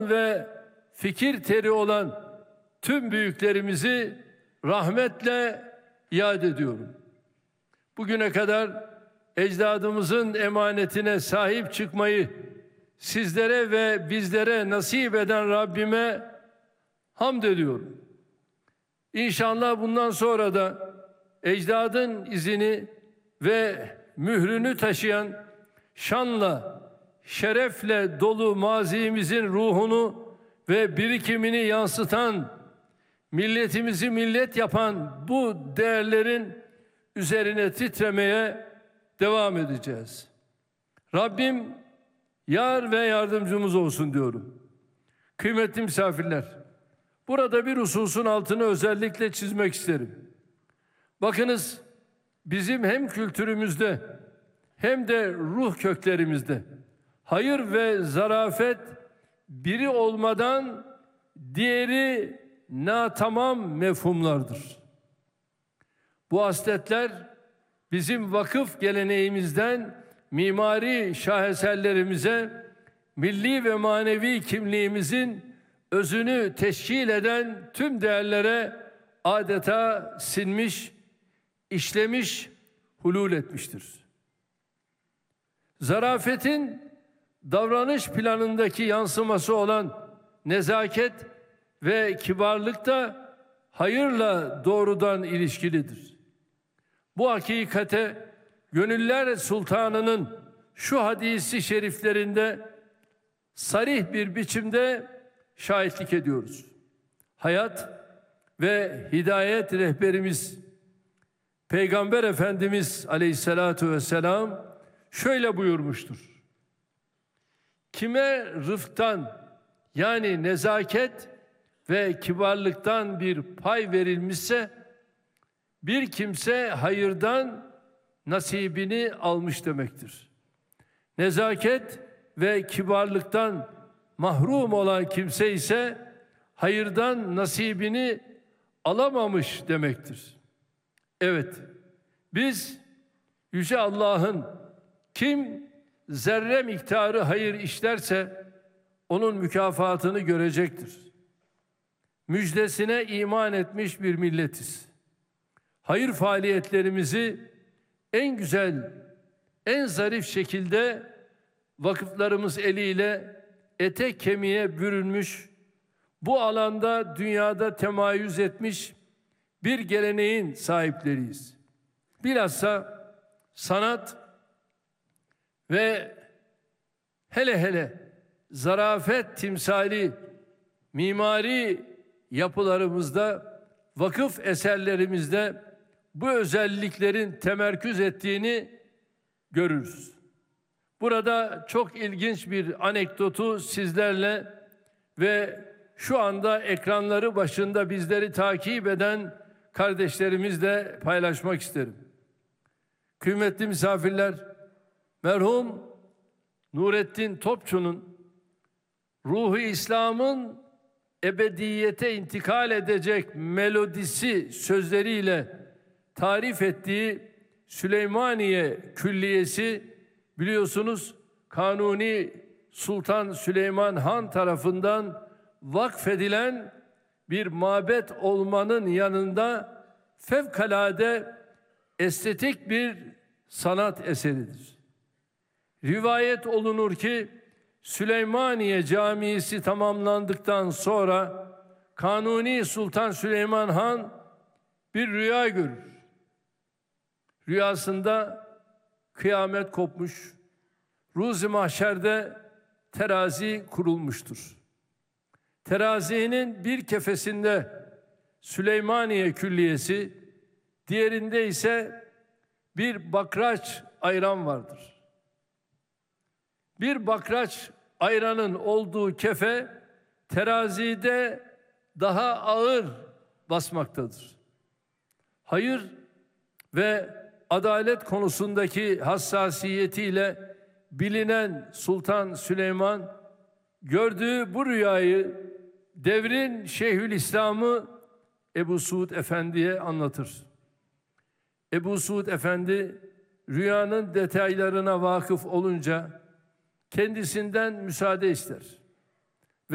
ve fikir teri olan tüm büyüklerimizi rahmetle yad ediyorum. Bugüne kadar ecdadımızın emanetine sahip çıkmayı sizlere ve bizlere nasip eden Rabbime hamd ediyorum. İnşallah bundan sonra da ecdadın izini ve mührünü taşıyan şanla, şerefle dolu mazimizin ruhunu ve birikimini yansıtan, milletimizi millet yapan bu değerlerin üzerine titremeye devam edeceğiz. Rabbim yar ve yardımcımız olsun diyorum. Kıymetli misafirler, burada bir hususun altını özellikle çizmek isterim. Bakınız, bizim hem kültürümüzde hem de ruh köklerimizde hayır ve zarafet biri olmadan diğeri natamam mefhumlardır. Bu hasletler bizim vakıf geleneğimizden mimari şaheserlerimize, milli ve manevi kimliğimizin özünü teşkil eden tüm değerlere adeta sinmiş, işlemiş, hulul etmiştir. Zarafetin davranış planındaki yansıması olan nezaket ve kibarlık da hayırla doğrudan ilişkilidir. Bu hakikate Gönüller Sultanı'nın şu hadisi şeriflerinde sarih bir biçimde şahitlik ediyoruz. Hayat ve hidayet rehberimiz Peygamber Efendimiz Aleyhissalatu vesselam şöyle buyurmuştur. Kime rıfktan yani nezaket ve kibarlıktan bir pay verilmişse bir kimse hayırdan nasibini almış demektir. Nezaket ve kibarlıktan mahrum olan kimse ise hayırdan nasibini alamamış demektir. Evet, biz Yüce Allah'ın kim zerre miktarı hayır işlerse onun mükafatını görecektir. Müjdesine iman etmiş bir milletiz. Hayır faaliyetlerimizi en güzel, en zarif şekilde vakıflarımız eliyle ete kemiğe bürünmüş, bu alanda dünyada temayüz etmiş bir geleneğin sahipleriyiz. Bilhassa sanat ve hele zarafet timsali mimari yapılarımızda, vakıf eserlerimizde bu özelliklerin temerküz ettiğini görürüz. Burada çok ilginç bir anekdotu sizlerle ve şu anda ekranları başında bizleri takip eden kardeşlerimizle paylaşmak isterim. Kıymetli misafirler, merhum Nurettin Topçu'nun ruhu İslam'ın ebediyete intikal edecek melodisi sözleriyle tarif ettiği Süleymaniye Külliyesi, biliyorsunuz Kanuni Sultan Süleyman Han tarafından vakfedilen bir mabet olmanın yanında fevkalade estetik bir sanat eseridir. Rivayet olunur ki Süleymaniye Camisi tamamlandıktan sonra Kanuni Sultan Süleyman Han bir rüya görür. Rüyasında kıyamet kopmuş, Ruz-i Mahşer'de terazi kurulmuştur. Terazinin bir kefesinde Süleymaniye Külliyesi, diğerinde ise bir bakraç ayran vardır. Bir bakraç ayranın olduğu kefe terazide daha ağır basmaktadır. Hayır ve adalet konusundaki hassasiyetiyle bilinen Sultan Süleyman gördüğü bu rüyayı devrin Şeyhülislam'ı Ebu Suud Efendi'ye anlatır. Ebu Suud Efendi rüyanın detaylarına vakıf olunca kendisinden müsaade ister.